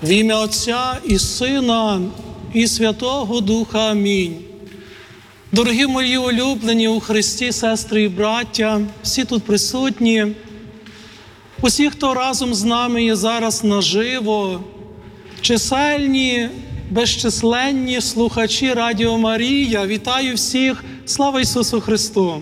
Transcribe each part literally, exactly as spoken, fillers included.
В ім'я Отця і Сина, і Святого Духа. Амінь. Дорогі мої улюблені у Христі, сестри і браття, всі тут присутні, усі, хто разом з нами є зараз наживо, чисельні, безчисленні слухачі Радіо Марія, вітаю всіх, слава Ісусу Христу!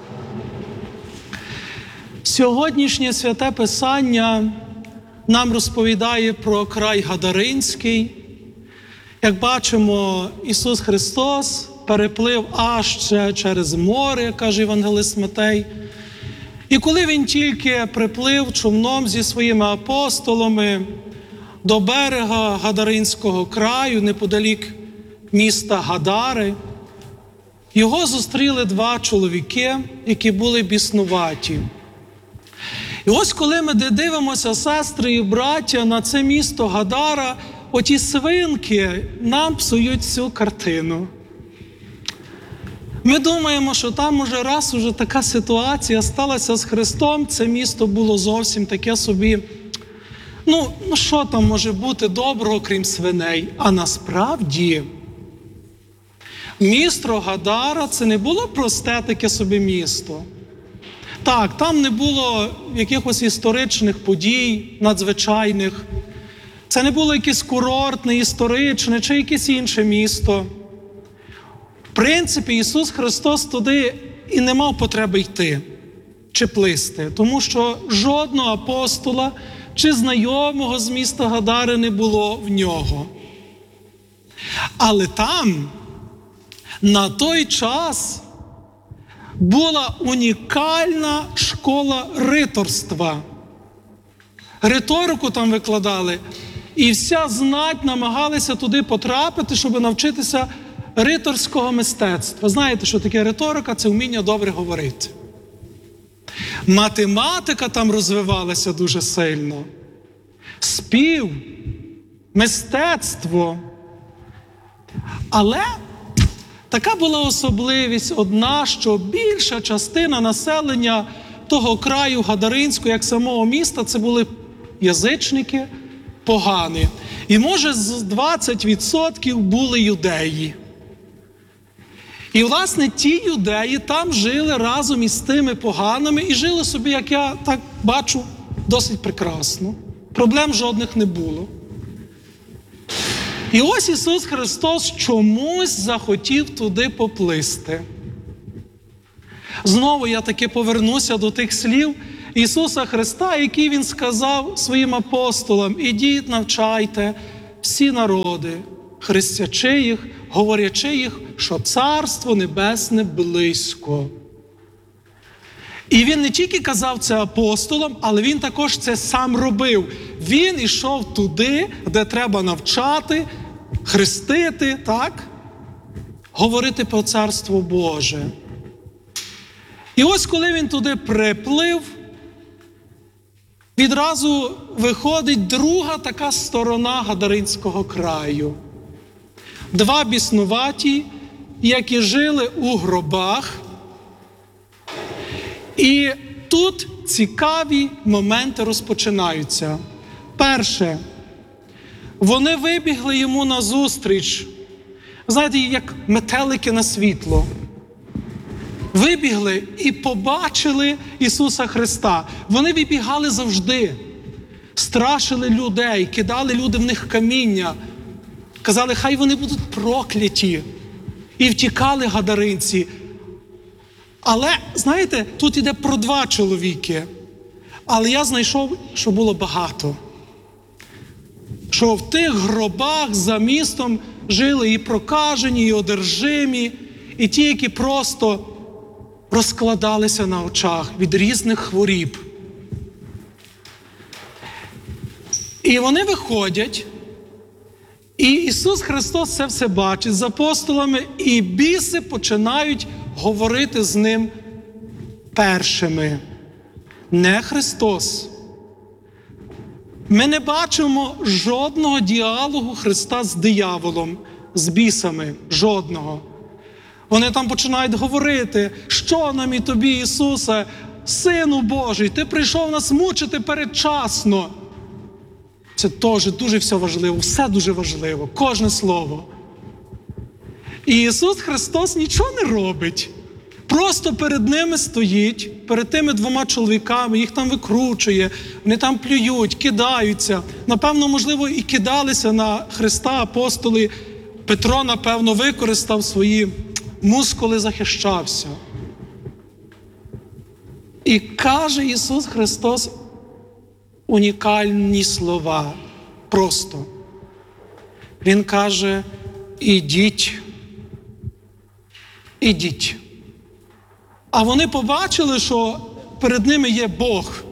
Сьогоднішнє Святе Писання нам розповідає про край Гадаринський. Як бачимо, Ісус Христос переплив аж ще через море, каже Євангелист Матей. І коли Він тільки приплив човном зі своїми апостолами до берега Гадаринського краю, неподалік міста Гадари, його зустріли два чоловіки, які були біснуваті. І ось коли ми дивимося, сестри і браття, на це місто Гадара, оті свинки нам псують цю картину. Ми думаємо, що там уже раз уже така ситуація сталася з Христом, це місто було зовсім таке собі, ну, ну що там може бути доброго, крім свиней? А насправді, місто Гадара – це не було просте таке собі місто. Так, там не було якихось історичних подій надзвичайних. Це не було якесь курортне, історичне чи якесь інше місто. В принципі, Ісус Христос туди і не мав потреби йти чи плисти, тому що жодного апостола чи знайомого з міста Гадари не було в нього. Але там, на той час, була унікальна школа риторства. Риторику там викладали, і вся знать намагалися туди потрапити, щоб навчитися риторського мистецтва. Знаєте, що таке риторика? Це вміння добре говорити. Математика там розвивалася дуже сильно. Спів, мистецтво. Але така була особливість одна, що більша частина населення того краю Гадаринського, як самого міста, це були язичники, погані. І, може, з двадцять відсотків були юдеї. І, власне, ті юдеї там жили разом із тими поганими і жили собі, як я так бачу, досить прекрасно. Проблем жодних не було. І ось Ісус Христос чомусь захотів туди поплисти. Знову я таки повернуся до тих слів Ісуса Христа, які Він сказав своїм апостолам: «Ідіть, навчайте всі народи, хрестячи їх, говорячи їх, що Царство Небесне близько». І Він не тільки казав це апостолам, але Він також це сам робив. Він ішов туди, де треба навчати, хрестити, так? Говорити про Царство Боже. І ось коли Він туди приплив, відразу виходить друга така сторона Гадаринського краю. Два біснуваті, які жили у гробах. І тут цікаві моменти розпочинаються. Перше, вони вибігли йому назустріч, знаєте, як метелики на світло. Вибігли і побачили Ісуса Христа. Вони вибігали завжди, страшили людей, кидали люди в них каміння, казали, хай вони будуть прокляті. І втікали гадаринці. Але, знаєте, тут іде про два чоловіки. Але я знайшов, що було багато. Що в тих гробах за містом жили і прокажені, і одержимі, і ті, які просто розкладалися на очах від різних хворіб. І вони виходять, і Ісус Христос це все бачить з апостолами, і біси починають говорити з Ним першими. Не Христос. Ми не бачимо жодного діалогу Христа з дияволом, з бісами. Жодного. Вони там починають говорити, що нам і тобі, Ісусе, Сину Божий, ти прийшов нас мучити передчасно. Це теж дуже все важливо, все дуже важливо, кожне слово. І Ісус Христос нічого не робить. Просто перед ними стоїть, перед тими двома чоловіками, їх там викручує, вони там плюють, кидаються. Напевно, можливо, і кидалися на Христа апостоли. Петро, напевно, використав свої мускули, захищався. І каже Ісус Христос унікальні слова. Просто. Він каже: ідіть, ідіть. А вони побачили, що перед ними є Бог,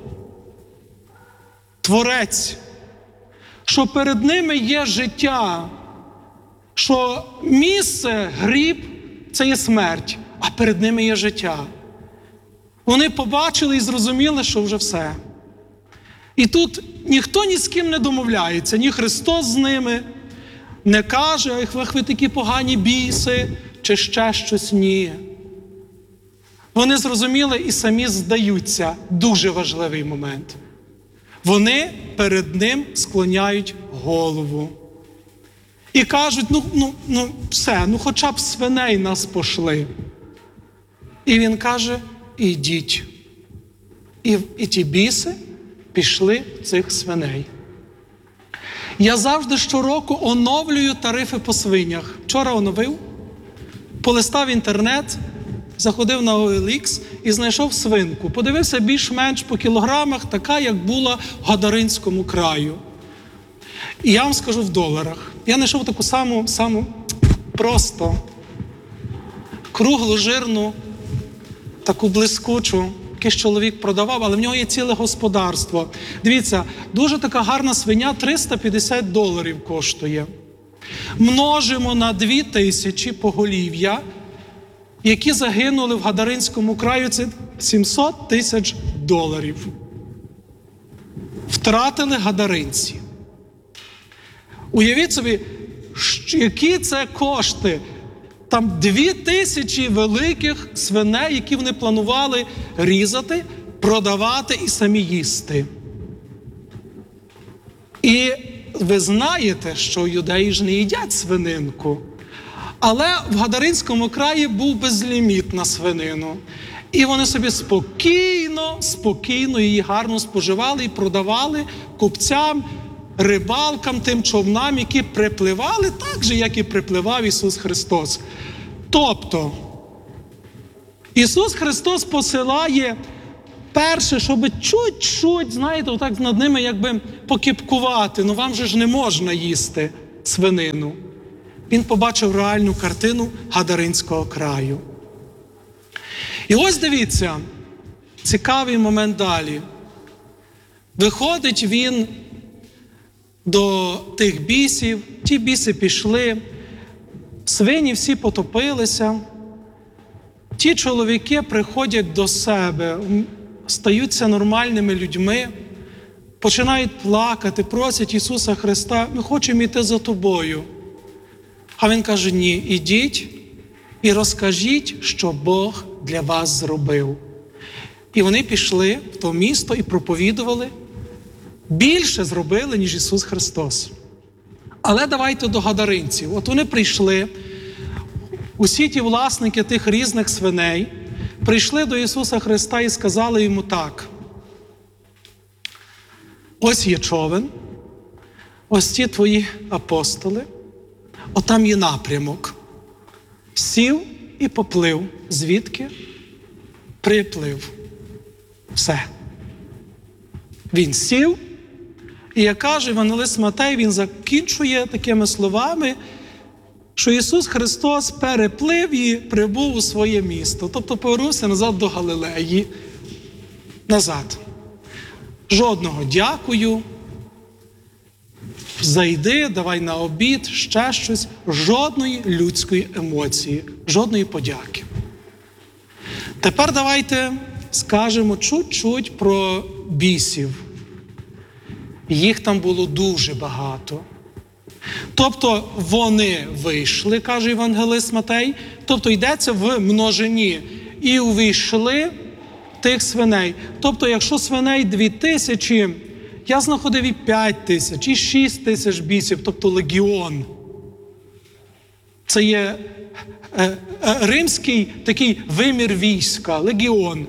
Творець, що перед ними є життя, що місце, гріб – це є смерть, а перед ними є життя. Вони побачили і зрозуміли, що вже все. І тут ніхто ні з ким не домовляється, ні Христос з ними не каже: ах, ви такі погані біси, чи ще щось. Ні. Вони зрозуміли і самі здаються. Дуже важливий момент. Вони перед ним склоняють голову. І кажуть: ну, ну, ну все, ну хоча б свиней нас пошли. І він каже: ідіть. І, і ті біси пішли в цих свиней. Я завжди щороку оновлюю тарифи по свинях. Вчора оновив, полистав інтернет, заходив на о ел ікс і знайшов свинку. Подивився більш-менш по кілограмах, така, як була в Гадаринському краю. І я вам скажу в доларах. Я знайшов таку саму, саму просто, круглу, жирну, таку блискучу, якийсь чоловік продавав, але в нього є ціле господарство. Дивіться, дуже така гарна свиня, триста п'ятдесят доларів коштує. Множимо на дві тисячі поголів'я, які загинули в Гадаринському краю, це сімсот тисяч доларів. Втратили гадаринці. Уявіть собі, які це кошти. Там дві тисячі великих свиней, які вони планували різати, продавати і самі їсти. І ви знаєте, що юдеї ж не їдять свининку. Але в Гадаринському краї був безліміт на свинину. І вони собі спокійно, спокійно її гарно споживали і продавали купцям, рибалкам, тим човнам, які припливали так же, як і припливав Ісус Христос. Тобто, Ісус Христос посилає перше, щоб чуть-чуть, знаєте, отак над ними якби покіпкувати. Ну вам же ж не можна їсти свинину. Він побачив реальну картину Гадаринського краю. І ось дивіться, цікавий момент далі. Виходить він до тих бісів, ті біси пішли, свині всі потопилися, ті чоловіки приходять до себе, стаються нормальними людьми, починають плакати, просять Ісуса Христа: ми хочемо йти за тобою. А він каже: ні, ідіть і розкажіть, що Бог для вас зробив. І вони пішли в то місто і проповідували. Більше зробили, ніж Ісус Христос. Але давайте до гадаринців. От вони прийшли, усі ті власники тих різних свиней, прийшли до Ісуса Христа і сказали йому так: ось є човен, ось ті твої апостоли, отам є напрямок. Сів і поплив. Звідки? Приплив. Все. Він сів, і, як каже Євангелист Матей, він закінчує такими словами, що Ісус Христос переплив і прибув у своє місто. Тобто повернувся назад до Галилеї. Назад. Жодного дякую, зайди, давай на обід, ще щось. Жодної людської емоції, жодної подяки. Тепер давайте скажемо чуть-чуть про бісів. Їх там було дуже багато. Тобто вони вийшли, каже Євангелист Матей, тобто йдеться в множині, і увійшли тих свиней. Тобто, якщо свиней дві тисячі, Я знаходив і п'ять тисяч, і шість тисяч бісів, тобто легіон. Це є е, е, римський такий вимір війська, легіон.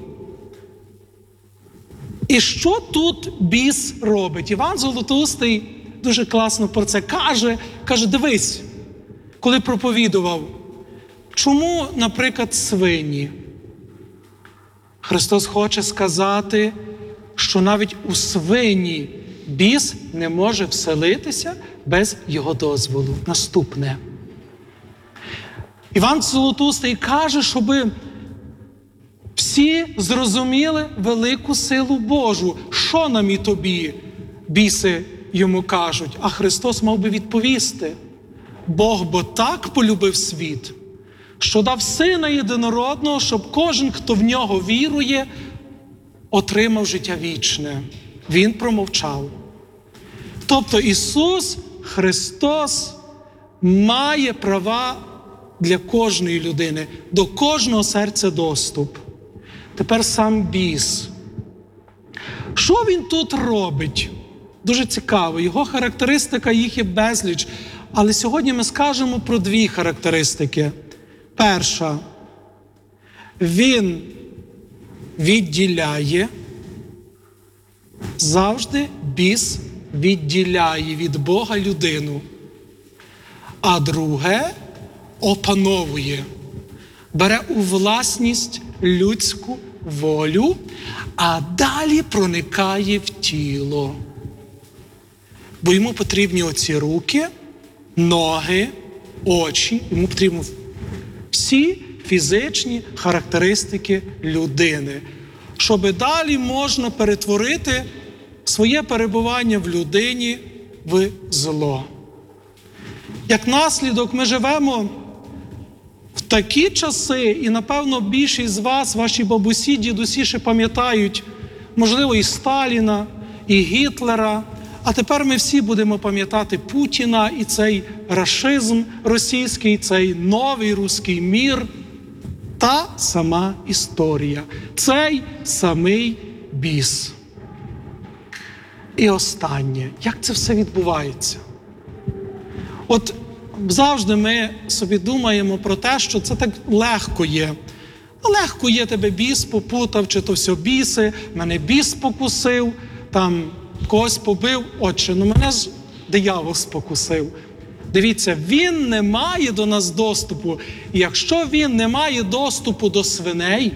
І що тут біс робить? Іван Золотоустий дуже класно про це каже. Каже, дивись, коли проповідував, чому, наприклад, свині? Христос хоче сказати, що навіть у свині біс не може вселитися без його дозволу. Наступне. Іван Золотоустий каже, щоби всі зрозуміли велику силу Божу. Що нам і тобі, біси йому кажуть? А Христос мав би відповісти. Бог бо так полюбив світ, що дав Сина Єдинородного, щоб кожен, хто в нього вірує, отримав життя вічне. Він промовчав. Тобто Ісус Христос має права для кожної людини, до кожного серця доступ. Тепер сам біс. Що він тут робить? Дуже цікаво. Його характеристика, їх є безліч. Але сьогодні ми скажемо про дві характеристики. Перша. Він відділяє. Завжди біс відділяє від Бога людину. А друге – опановує. Бере у власність людську волю, а далі проникає в тіло. Бо йому потрібні оці руки, ноги, очі, йому потрібні всі фізичні характеристики людини, щоб далі можна перетворити своє перебування в людині в зло. Як наслідок, ми живемо в такі часи, і, напевно, більшість з вас, ваші бабусі, дідусі ще пам'ятають, можливо, і Сталіна, і Гітлера, а тепер ми всі будемо пам'ятати Путіна і цей рашизм російський, цей новий руський мір. Та сама історія, цей самий біс. І останнє, як це все відбувається? От завжди ми собі думаємо про те, що це так легко є. Легко є, тебе біс попутав, чи то все біси, мене біс спокусив, там когось побив, отче, ну мене ж диявол спокусив. Дивіться, він не має до нас доступу. І якщо він не має доступу до свиней,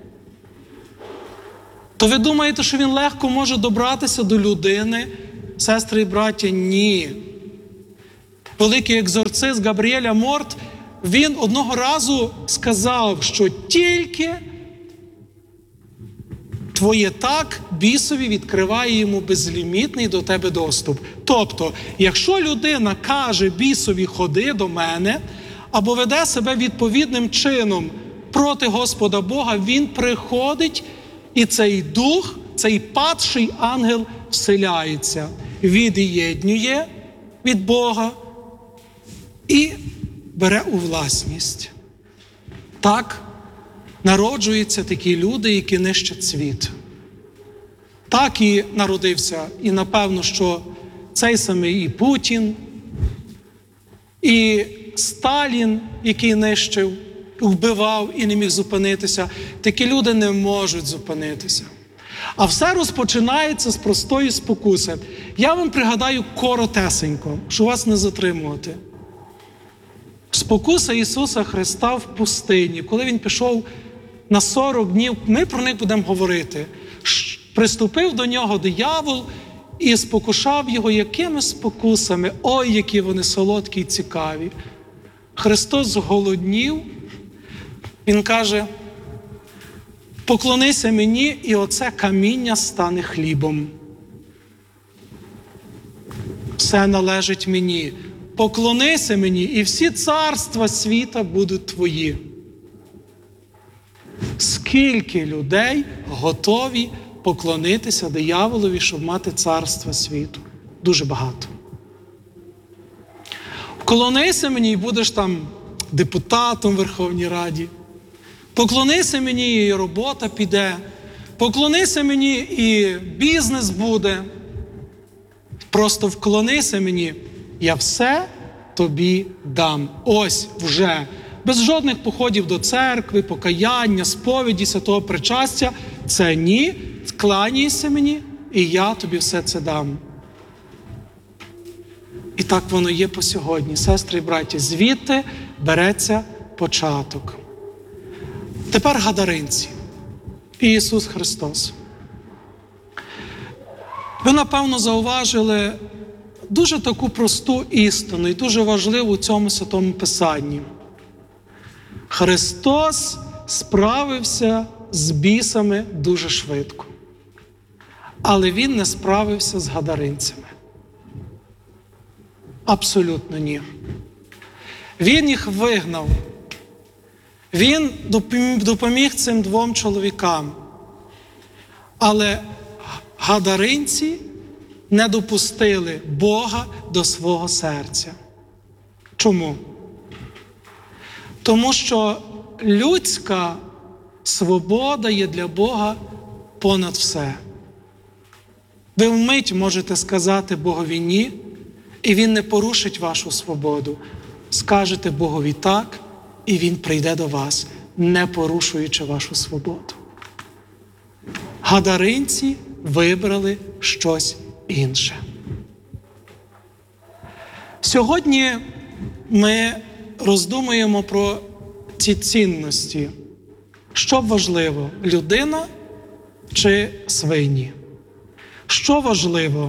то ви думаєте, що він легко може добратися до людини? Сестри і браття, ні. Великий екзорцист Габріель Аморт, він одного разу сказав, що тільки твоє так бісові відкриває йому безлімітний до тебе доступ. Тобто, якщо людина каже бісові «ходи до мене», або веде себе відповідним чином проти Господа Бога, він приходить, і цей дух, цей падший ангел вселяється, від'єднює від Бога і бере у власність. Так народжуються такі люди, які нищать світ. Так і народився, і напевно, що цей самий і Путін, і Сталін, який нищив, вбивав і не міг зупинитися. Такі люди не можуть зупинитися. А все розпочинається з простої спокуси. Я вам пригадаю коротесенько, щоб вас не затримувати. Спокуса Ісуса Христа в пустині, коли Він пішов на сорок днів, ми про них будемо говорити. Приступив до нього диявол і спокушав його якими спокусами. Ой, які вони солодкі і цікаві. Христос зголоднів, Він каже, поклонися мені, і оце каміння стане хлібом. Все належить мені. Поклонися мені, і всі царства світа будуть твої. Скільки людей готові поклонитися дияволові, щоб мати царство світу? Дуже багато. Поклонися мені, і будеш там депутатом в Верховній Раді. Поклонися мені, і робота піде. Поклонися мені, і бізнес буде. Просто вклонися мені, я все тобі дам. Ось вже. Без жодних походів до церкви, покаяння, сповіді, святого причастя. Це ні, кланяйся мені, і я тобі все це дам. І так воно є по сьогодні. Сестри і браті, звідти береться початок. Тепер гадаринці. Ісус Христос. Ви, напевно, зауважили дуже таку просту істину і дуже важливу у цьому Святому Писанні. Христос справився з бісами дуже швидко. Але Він не справився з гадаринцями. Абсолютно ні. Він їх вигнав. Він допоміг цим двом чоловікам. Але гадаринці не допустили Бога до свого серця. Чому? Тому що людська свобода є для Бога понад все. Ви вмить можете сказати Богові «ні», і Він не порушить вашу свободу. Скажете Богові «так», і Він прийде до вас, не порушуючи вашу свободу. Гадаринці вибрали щось інше. Сьогодні ми роздумуємо про ці цінності. Що важливо, людина чи свині? Що важливо,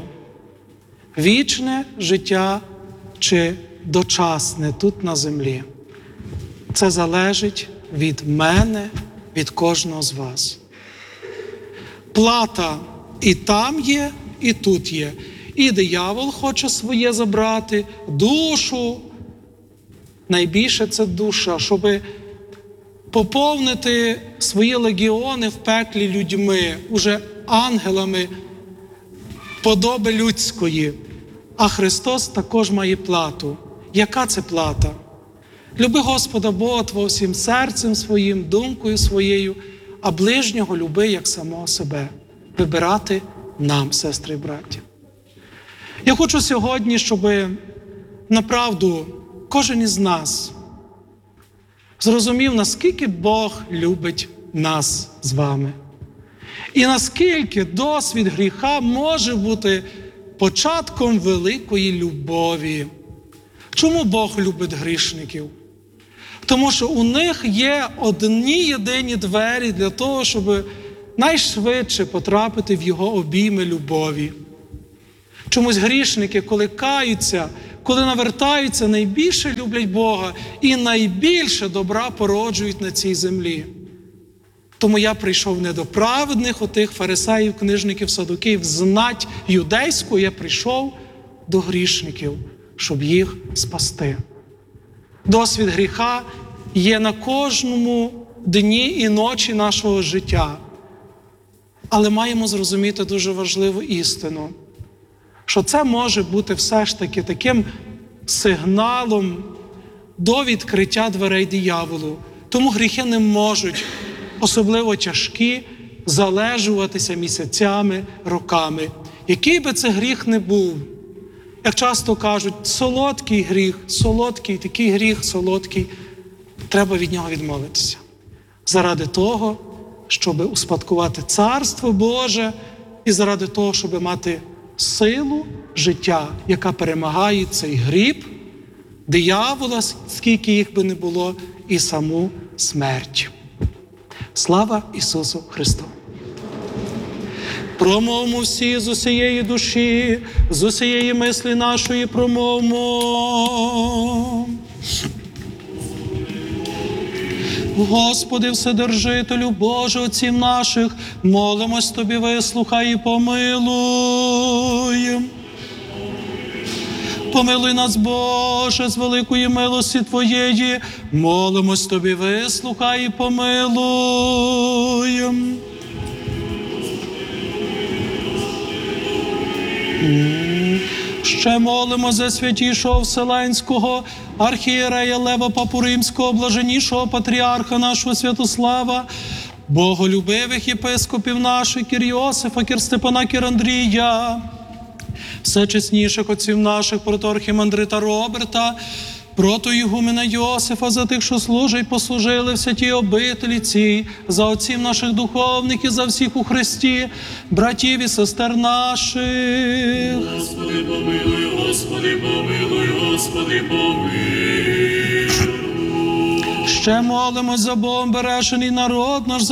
вічне життя чи дочасне тут на землі? Це залежить від мене, від кожного з вас. Плата і там є, і тут є. І диявол хоче своє забрати, душу. Найбільше це душа, щоб поповнити свої легіони в пеклі людьми, уже ангелами подоби людської. А Христос також має плату. Яка це плата? Люби Господа Бога твого всім серцем своїм, думкою своєю, а ближнього люби як самого себе. Вибирати нам, сестри і браті. Я хочу сьогодні, щоб направду кожен із нас зрозумів, наскільки Бог любить нас з вами. І наскільки досвід гріха може бути початком великої любові. Чому Бог любить грішників? Тому що у них є одні єдині двері для того, щоб найшвидше потрапити в Його обійми любові. Чомусь грішники, коли каються, коли навертаються, найбільше люблять Бога і найбільше добра породжують на цій землі. Тому я прийшов не до праведних, отих фарисеїв, книжників, садукеїв, знать юдейську, я прийшов до грішників, щоб їх спасти. Досвід гріха є на кожному дні і ночі нашого життя. Але маємо зрозуміти дуже важливу істину, що це може бути все ж таки таким сигналом до відкриття дверей дияволу. Тому гріхи не можуть, особливо тяжкі, залежуватися місяцями, роками. Який би це гріх не був, як часто кажуть, солодкий гріх, солодкий, такий гріх, солодкий, треба від нього відмовитися. Заради того, щоб успадкувати Царство Боже і заради того, щоб мати силу життя, яка перемагає цей гріб, диявола, скільки їх би не було, і саму смерть. Слава Ісусу Христу! Промовмо всі з усієї душі, з усієї мислі нашої промовмо. Господи, Вседержителю Боже, отців наших, молимось Тобі, вислухай і помилуй. Помилуй нас, Боже, з великої милості Твоєї, молимось Тобі, вислухай і помилуй. Ще молимо за святішого Вселенського архієрея Лева Папу Римського, блаженнішого патріарха нашого Святослава, боголюбивих єпископів наших, Кір Йосифа, Кір Степана, Кір Андрія, все чесніших отців наших, протоархімандрита Роберта, протоігумена Йосифа, за тих, що служать і послужили в святій обителі цій, за отців наших духовників, за всіх у Христі, братів і сестер наших. Господи, помилуй, Господи, помилуй, Господи, помилуй. Ще молимось за Богом бережений народ наш,